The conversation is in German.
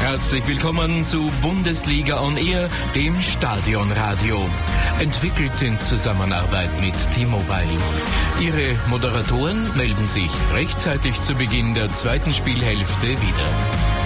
Herzlich willkommen zu Bundesliga on Air, dem Stadionradio. Entwickelt in Zusammenarbeit mit T-Mobile. Ihre Moderatoren melden sich rechtzeitig zu Beginn der zweiten Spielhälfte wieder.